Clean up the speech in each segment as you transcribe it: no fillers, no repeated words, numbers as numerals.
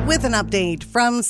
With an update from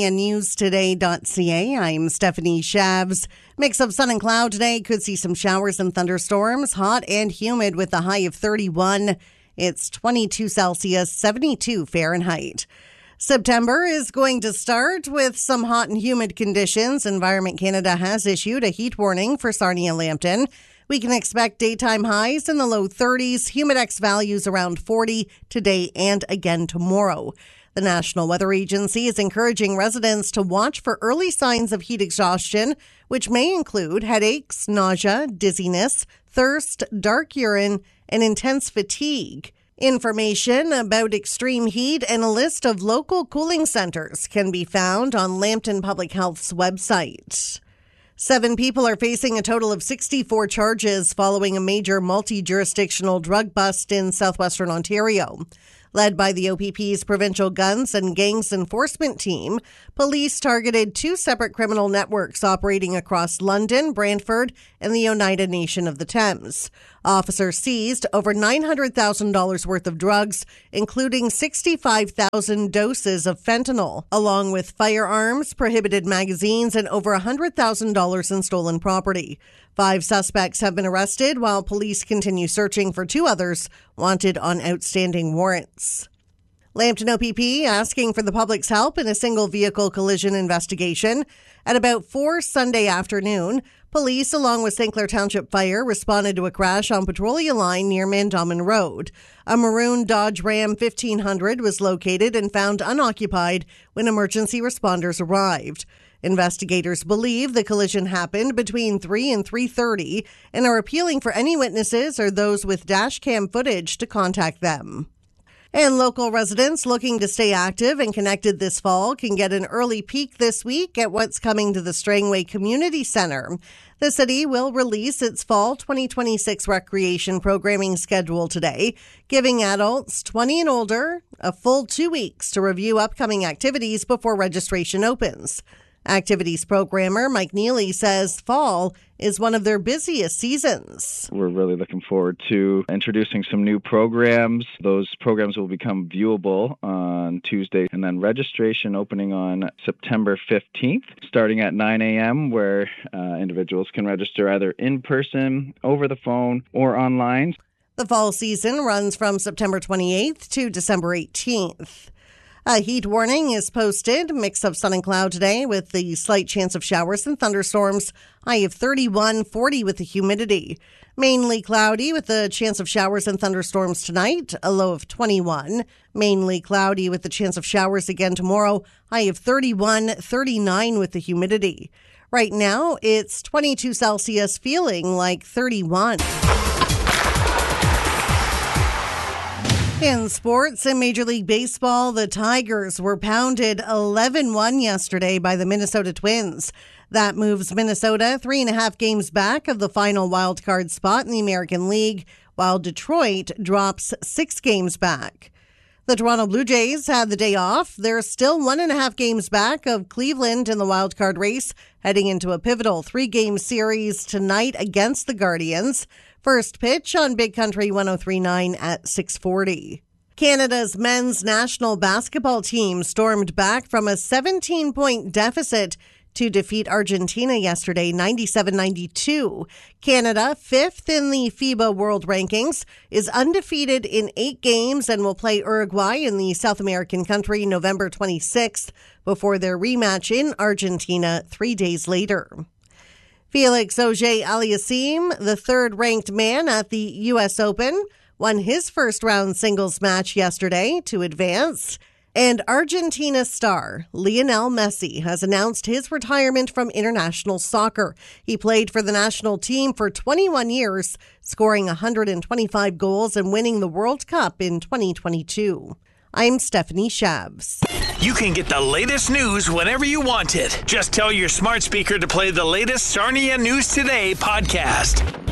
SarniaNewsToday.ca, I'm Stephanie Shabs. Mix of sun and cloud today. Could see some showers and thunderstorms. Hot and humid with a high of 31. It's 22 Celsius, 72 Fahrenheit. September is going to start with some hot and humid conditions. Environment Canada has issued a heat warning for Sarnia-Lambton. We can expect daytime highs in the low 30s, humidex values around 40 today and again tomorrow. The National Weather Agency is encouraging residents to watch for early signs of heat exhaustion, which may include headaches, nausea, dizziness, thirst, dark urine, and intense fatigue. Information about extreme heat and a list of local cooling centers can be found on Lambton Public Health's website. 7 people are facing a total of 64 charges following a major multi-jurisdictional drug bust in southwestern Ontario. Led by the OPP's Provincial Guns and Gangs Enforcement Team, police targeted 2 separate criminal networks operating across London, Brantford, and the Oneida Nation of the Thames. Officers seized over $900,000 worth of drugs, including 65,000 doses of fentanyl, along with firearms, prohibited magazines, and over $100,000 in stolen property. 5 suspects have been arrested, while police continue searching for 2 others wanted on outstanding warrants. Lambton OPP asking for the public's help in a single vehicle collision investigation. At about 4 Sunday afternoon, police, along with St. Clair Township Fire, responded to a crash on Petrolia Line near Mandamin Road. A maroon Dodge Ram 1500 was located and found unoccupied when emergency responders arrived. Investigators believe the collision happened between 3 and 3:30 and are appealing for any witnesses or those with dash cam footage to contact them. And local residents looking to stay active and connected this fall can get an early peek this week at what's coming to the Strangway Community Centre. The city will release its fall 2026 recreation programming schedule today, giving adults 20 and older a full 2 weeks to review upcoming activities before registration opens. Activities programmer Mike Neely says fall is one of their busiest seasons. We're really looking forward to introducing some new programs. Those programs will become viewable on Tuesday, and then registration opening on September 15th, starting at 9 a.m., where individuals can register either in person, over the phone, or online. The fall season runs from September 28th to December 18th. A heat warning is posted. Mix of sun and cloud today with the slight chance of showers and thunderstorms. High of 31, 40 with the humidity. Mainly cloudy with the chance of showers and thunderstorms tonight. A low of 21. Mainly cloudy with the chance of showers again tomorrow. High of 31, 39 with the humidity. Right now, it's 22 Celsius, feeling like 31. In sports, in Major League Baseball, the Tigers were pounded 11-1 yesterday by the Minnesota Twins. That moves Minnesota 3.5 games back of the final wildcard spot in the American League, while Detroit drops 6 games back. The Toronto Blue Jays had the day off. They're still 1.5 games back of Cleveland in the wildcard race, heading into a pivotal 3-game series tonight against the Guardians. First pitch on Big Country 103.9 at 6:40. Canada's men's national basketball team stormed back from a 17-point deficit to defeat Argentina yesterday, 97-92. Canada, 5th in the FIBA World Rankings, is undefeated in 8 games and will play Uruguay in the South American country November 26th before their rematch in Argentina 3 days later. Felix Auger-Aliassime, the 3rd-ranked man at the U.S. Open, won his first-round singles match yesterday to advance. And Argentina star Lionel Messi has announced his retirement from international soccer. He played for the national team for 21 years, scoring 125 goals and winning the World Cup in 2022. I'm Stephanie Shabs. You can get the latest news whenever you want it. Just tell your smart speaker to play the latest Sarnia News Today podcast.